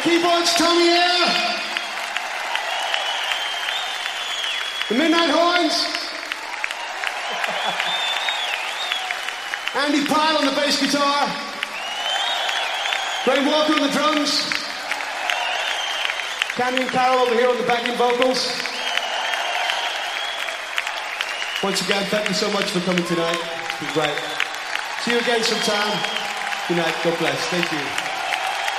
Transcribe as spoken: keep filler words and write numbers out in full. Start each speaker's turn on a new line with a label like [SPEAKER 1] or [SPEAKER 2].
[SPEAKER 1] Keyboards, Tommy Air. The Midnight Horns. Andy Pyle on the bass guitar. Graham Walker on the drums. Candy and Carol over here on the backing vocals. Once again, thank you so much for coming tonight. It's been great. See you again sometime. Good night. God bless. Thank you.